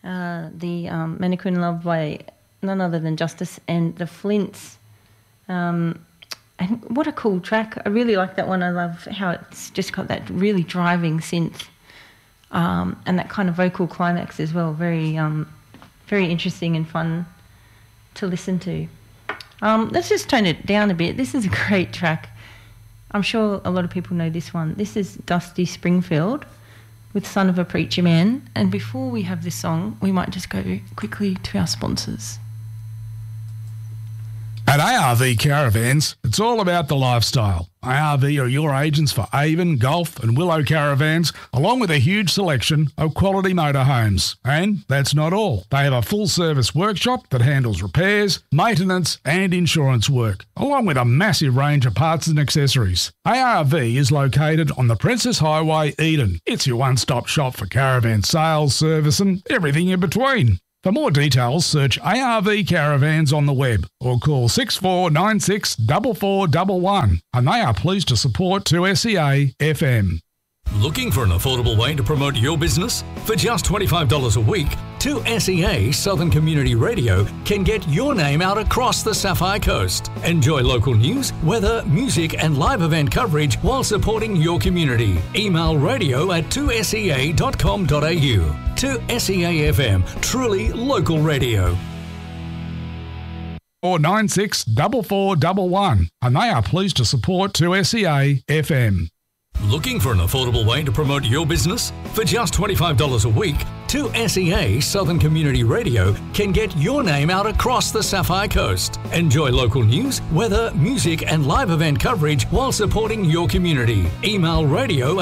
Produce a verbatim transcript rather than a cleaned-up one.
uh, the um, Mannequin Love by none other than Justice and the Flints. Um, and what a cool track. I really like that one. I love how it's just got that really driving synth um, and that kind of vocal climax as well. Very, um, very interesting and fun to listen to. Um, let's just tone it down a bit. This is a great track. I'm sure a lot of people know this one. This is Dusty Springfield with Son of a Preacher Man. And before we have this song, we might just go quickly to our sponsors. At A R V Caravans, it's all about the lifestyle. A R V are your agents for Avon, Gulf and Willow caravans, along with a huge selection of quality motorhomes. And that's not all. They have a full-service workshop that handles repairs, maintenance and insurance work, along with a massive range of parts and accessories. A R V is located on the Princess Highway, Eden. It's your one-stop shop for caravan sales, service and everything in between. For more details, search A R V Caravans on the web or call six four nine six four four one one, and they are pleased to support two S E A F M. Looking for an affordable way to promote your business? For just twenty-five dollars a week, two S E A Southern Community Radio can get your name out across the Sapphire Coast. Enjoy local news, weather, music and live event coverage while supporting your community. Email radio at two S E A dot com dot a u. two S E A F M, truly local radio. Or nine six four four one one, and they are pleased to support two S E A F M. Looking for an affordable way to promote your business? For just twenty-five dollars a week, two S E A Southern Community Radio can get your name out across the Sapphire Coast. Enjoy local news, weather, music and live event coverage while supporting your community. Email radio